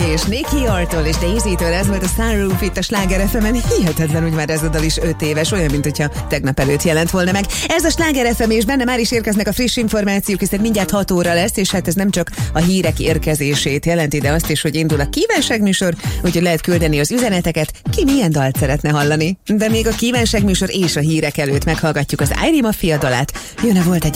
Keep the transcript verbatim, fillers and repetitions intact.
és Nicky Artól és Daisy-től, ez volt a Sunroof itt a Sláger ef emen. Hihetetlen, hogy már ez a dal is öt éves, olyan, mint hogyha tegnap előtt jelent volna meg. Ez a Sláger ef em, és benne már is érkeznek a friss információk, hiszen mindjárt hat óra lesz, és hát ez nem csak a hírek érkezését jelenti, de azt is, hogy indul a kívánságműsor, úgyhogy lehet küldeni az üzeneteket, ki milyen dalt szeretne hallani. De még a kívánságműsor és a hírek előtt meghallgatjuk az Ájri Mafia dalát. Jön-e volt egy